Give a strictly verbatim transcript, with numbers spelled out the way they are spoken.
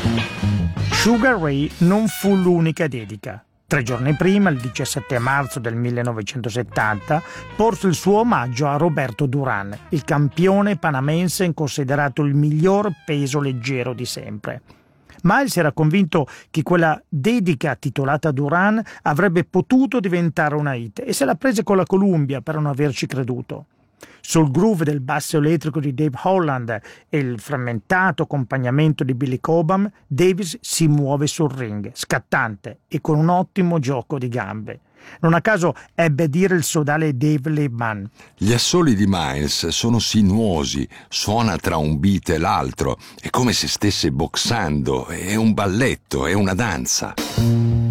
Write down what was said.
Sugar Ray non fu l'unica dedica. Tre giorni prima, il diciassette marzo del millenovecentosettanta, porse il suo omaggio a Roberto Duran, il campione panamense considerato il miglior peso leggero di sempre. Miles era convinto che quella dedica titolata a Duran avrebbe potuto diventare una hit e se la prese con la Columbia per non averci creduto. Sul groove del basso elettrico di Dave Holland e il frammentato accompagnamento di Billy Cobham, Davis si muove sul ring, scattante e con un ottimo gioco di gambe. Non a caso ebbe a dire il sodale Dave Liebman: gli assoli di Miles sono sinuosi, suona tra un beat e l'altro, è come se stesse boxando, è un balletto, è una danza.